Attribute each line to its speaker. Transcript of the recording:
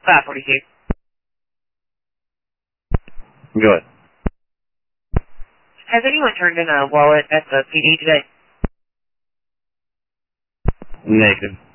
Speaker 1: 542.
Speaker 2: Go ahead.
Speaker 1: Has anyone turned in a wallet at the PD today?
Speaker 2: Negative.